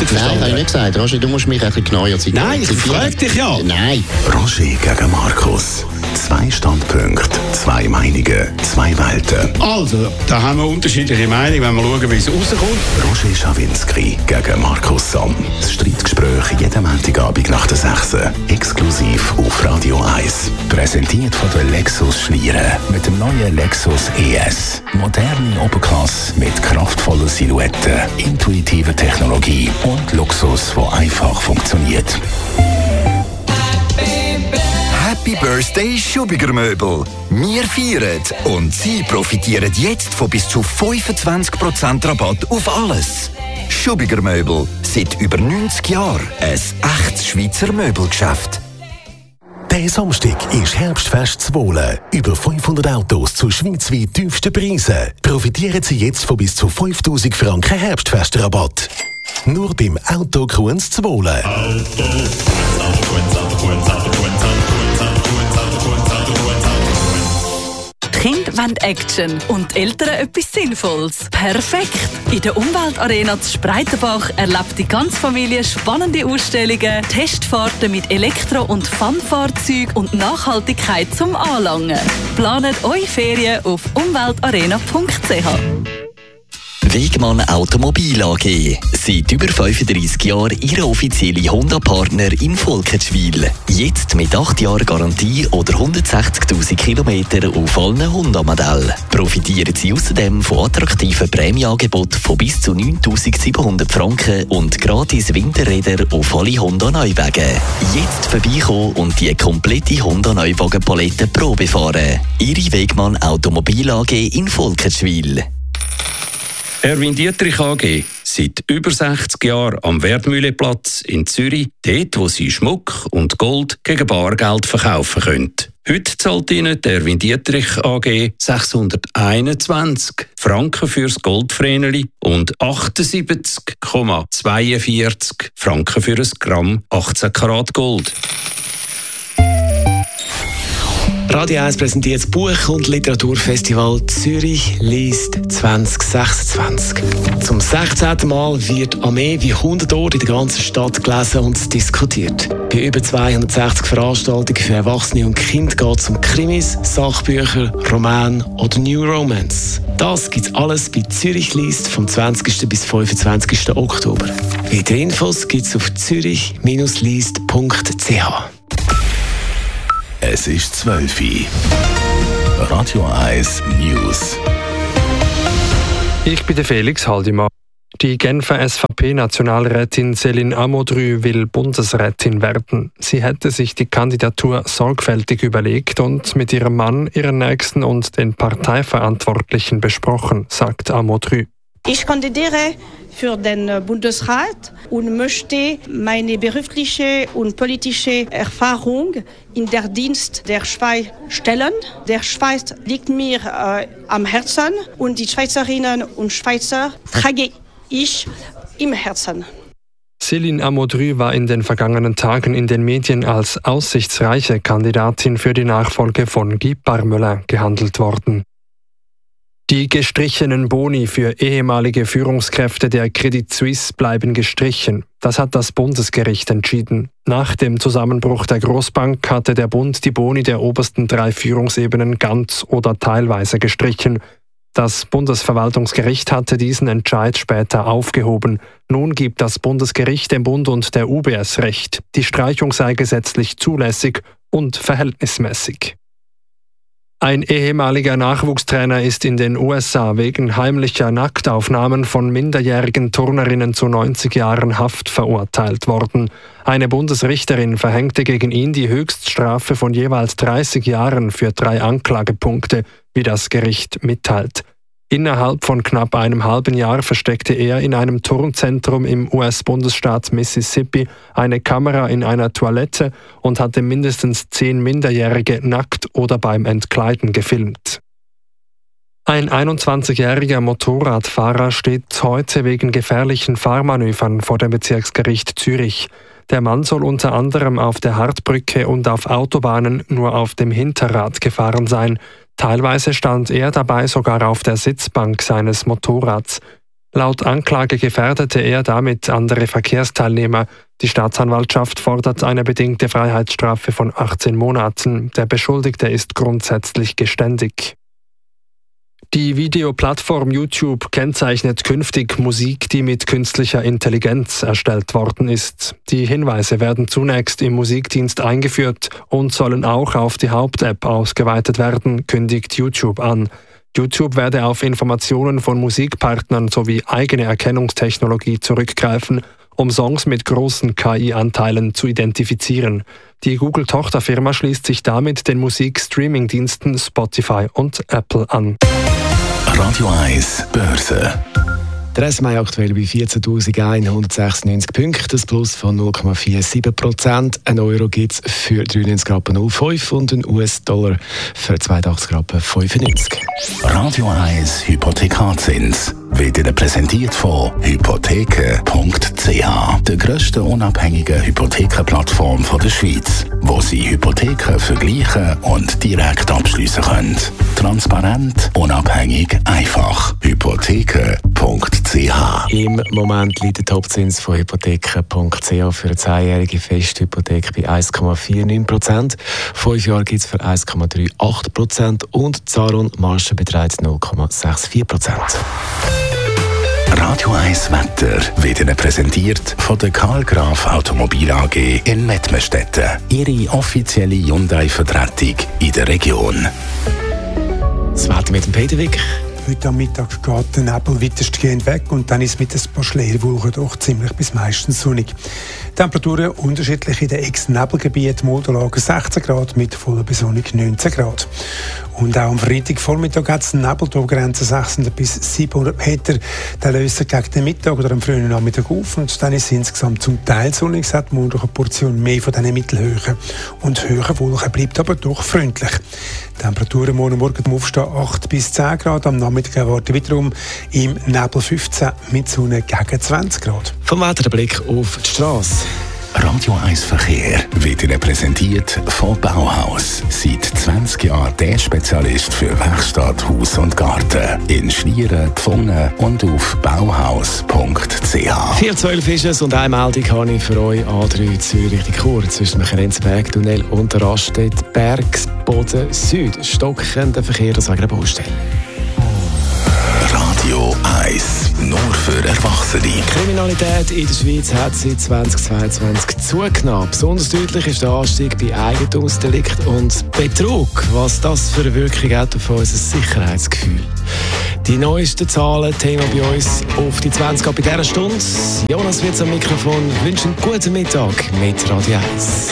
richtig verstanden? Nein, habe ich nicht gesagt. Roger, du musst mich ein bisschen genauer zitieren. Nein, ich frage dich ja. Nein. Roger gegen Markus. 2 Standpunkte, 2 Meinungen, 2 Welten. Also, da haben wir unterschiedliche Meinungen, wenn wir schauen, wie es rauskommt. Roger Schawinski gegen Markus Somm. Das Streitgespräch jeden Montagabend nach der 6. Exklusiv auf Radio 1. Präsentiert von der Lexus Schlieren. Mit dem neuen Lexus ES. Moderne Oberklasse mit kraftvollen Silhouetten, intuitiver Technologie und Luxus, der einfach funktioniert. Happy Birthday Schubiger Möbel. Wir feiern und Sie profitieren jetzt von bis zu 25% Rabatt auf alles. Schubiger Möbel, seit über 90 Jahren ein echtes Schweizer Möbelgeschäft. Der Samstag ist Herbstfest Zwolle. Über 500 Autos zu schweizweit tiefsten Preisen. Profitieren Sie jetzt von bis zu 5'000 Franken Herbstfestrabatt. Nur beim Auto Kruens Zwolle. Die Kinder wollen Action und die Eltern etwas Sinnvolles. Perfekt! In der Umweltarena zu Spreitenbach erlebt die ganze Familie spannende Ausstellungen, Testfahrten mit Elektro- und Fun-Fahrzeugen und Nachhaltigkeit zum Anlangen. Planet eure Ferien auf umweltarena.ch. Wegmann Automobil AG. Seit über 35 Jahren Ihr offizieller Honda-Partner in Volkenschwil. Jetzt mit 8 Jahren Garantie oder 160'000 Kilometer auf allen Honda-Modellen. Profitieren Sie außerdem von attraktiven Prämieangeboten von bis zu 9'700 Franken und gratis Winterräder auf alle Honda-Neuwagen. Jetzt vorbeikommen und die komplette Honda-Neuwagen-Palette Probe fahren. Ihre Wegmann Automobil AG in Volkenschwil. Erwin Dietrich AG, seit über 60 Jahren am Wertmühleplatz in Zürich, dort wo Sie Schmuck und Gold gegen Bargeld verkaufen können. Heute zahlt Ihnen der Erwin Dietrich AG 621 Franken fürs Goldvreneli und 78,42 Franken für ein Gramm 18 Karat Gold. Radio 1 präsentiert das Buch- und Literaturfestival Zürich liest 2026. Zum 16. Mal wird an mehr wie 100 Orten in der ganzen Stadt gelesen und diskutiert. Bei über 260 Veranstaltungen für Erwachsene und Kinder geht es um Krimis, Sachbücher, Romane oder New Romance. Das gibt's alles bei Zürich liest vom 20. bis 25. Oktober. Weitere Infos gibt's auf zürich-liest.ch. Es ist 12 Uhr. Radio 1 News. Ich bin der Felix Haldimann. Die Genfer SVP-Nationalrätin Céline Amodru will Bundesrätin werden. Sie hätte sich die Kandidatur sorgfältig überlegt und mit ihrem Mann, ihren Nächsten und den Parteiverantwortlichen besprochen, sagt Amodru. Ich kandidiere für den Bundesrat und möchte meine berufliche und politische Erfahrung in der Dienst der Schweiz stellen. Der Schweiz liegt mir am Herzen und die Schweizerinnen und Schweizer trage ich im Herzen. Céline Amodru war in den vergangenen Tagen in den Medien als aussichtsreiche Kandidatin für die Nachfolge von Guy Parmelin gehandelt worden. Die gestrichenen Boni für ehemalige Führungskräfte der Credit Suisse bleiben gestrichen. Das hat das Bundesgericht entschieden. Nach dem Zusammenbruch der Großbank hatte der Bund die Boni der obersten 3 Führungsebenen ganz oder teilweise gestrichen. Das Bundesverwaltungsgericht hatte diesen Entscheid später aufgehoben. Nun gibt das Bundesgericht dem Bund und der UBS Recht. Die Streichung sei gesetzlich zulässig und verhältnismäßig. Ein ehemaliger Nachwuchstrainer ist in den USA wegen heimlicher Nacktaufnahmen von minderjährigen Turnerinnen zu 90 Jahren Haft verurteilt worden. Eine Bundesrichterin verhängte gegen ihn die Höchststrafe von jeweils 30 Jahren für 3 Anklagepunkte, wie das Gericht mitteilt. Innerhalb von knapp einem halben Jahr versteckte er in einem Turnzentrum im US-Bundesstaat Mississippi eine Kamera in einer Toilette und hatte mindestens 10 Minderjährige nackt oder beim Entkleiden gefilmt. Ein 21-jähriger Motorradfahrer steht heute wegen gefährlichen Fahrmanövern vor dem Bezirksgericht Zürich. Der Mann soll unter anderem auf der Hartbrücke und auf Autobahnen nur auf dem Hinterrad gefahren sein. Teilweise stand er dabei sogar auf der Sitzbank seines Motorrads. Laut Anklage gefährdete er damit andere Verkehrsteilnehmer. Die Staatsanwaltschaft fordert eine bedingte Freiheitsstrafe von 18 Monaten. Der Beschuldigte ist grundsätzlich geständig. Die Videoplattform YouTube kennzeichnet künftig Musik, die mit künstlicher Intelligenz erstellt worden ist. Die Hinweise werden zunächst im Musikdienst eingeführt und sollen auch auf die Haupt-App ausgeweitet werden, kündigt YouTube an. YouTube werde auf Informationen von Musikpartnern sowie eigene Erkennungstechnologie zurückgreifen, um Songs mit großen KI-Anteilen zu identifizieren. Die Google-Tochterfirma schließt sich damit den Musikstreaming-Diensten Spotify und Apple an. Radio 1 Börse. Der SMI aktuell bei 14.196 Punkten, das Plus von 0,47%. Ein Euro gibt es für 93,05 und ein US-Dollar für 82,95. Radio 1 Hypothekarzins wird Ihnen präsentiert von hypotheken.ch, der grössten unabhängigen Hypothekenplattform der Schweiz, wo Sie Hypotheken vergleichen und direkt abschliessen können. Transparent, unabhängig, einfach. Hypotheken.ch. Im Moment liegt der Topzins von hypotheken.ch für eine 10-jährige Festhypothek bei 1,49%. 5 Jahre gibt es für 1,38% und die Zahlungsmarge beträgt 0,64%. Radio 1 Wetter wird Ihnen präsentiert von der Karl Graf Automobil AG in Mettmerstetten. Ihre offizielle Hyundai-Vertretung in der Region. Das Wetter mit dem Peter Wick. Heute am Mittag geht der Nebel weitestgehend weg und dann ist mit ein paar Schleierwolken doch ziemlich bis meistens sonnig. Temperaturen unterschiedlich in den Ex-Nebelgebieten. Mulderlagen 16 Grad mit voller Besonnung 19 Grad. Und auch am Freitagvormittag hat es eine Nebeldruckgrenze 600 bis 700 Meter. Der löst sich gegen den Mittag oder am frühen Nachmittag auf und dann ist es insgesamt zum Teil sonnig. Es hat morgen eine Portion mehr von diesen Mittelhöhen. Und höhere Wolken bleibt aber doch freundlich. Temperaturen morgen zum Aufstehen 8 bis 10 Grad. Am Nachmittag erwarten wiederum im Nebel 15 mit Sonne gegen 20 Grad. Vom Wetter der Blick auf die Straße. Radio 1 Verkehr wird Ihnen präsentiert von Bauhaus. Seit 20 Jahren der Spezialist für Werkstatt, Haus und Garten. In Schlieren, Pfungen und auf bauhaus.ch. 4:12 ist es und eine Meldung habe ich für euch. A3 Zürich Richtung Chur zwischen dem Grenzberg-Tunnel und der Raststätte Bergsboden Süd. Stockender Verkehr, das wegen der Baustelle. Radio 1, nur für Erwachsene. Die Kriminalität in der Schweiz hat seit 2022 zugenommen. Besonders deutlich ist der Anstieg bei Eigentumsdelikt und Betrug. Was das für eine Wirkung hat auf unser Sicherheitsgefühl. Die neuesten Zahlen, Thema bei uns auf die 20 ab in dieser Stunde. Jonas Witz am Mikrofon. Ich wünsche einen guten Mittag mit Radio 1.